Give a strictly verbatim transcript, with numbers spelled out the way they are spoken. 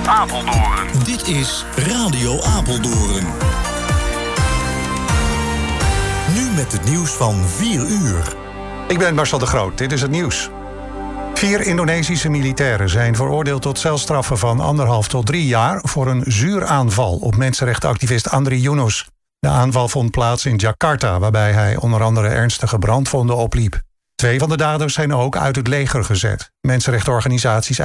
Apeldoorn. Dit is Radio Apeldoorn. Nu met het nieuws van vier uur. Ik ben Marcel de Groot, dit is het nieuws. Vier Indonesische militairen zijn veroordeeld tot celstraffen van anderhalf tot drie jaar voor een zuuraanval op mensenrechtenactivist Andri Yunus. De aanval vond plaats in Jakarta, waarbij hij onder andere ernstige brandwonden opliep. Twee van de daders zijn ook uit het leger gezet. Mensenrechtenorganisaties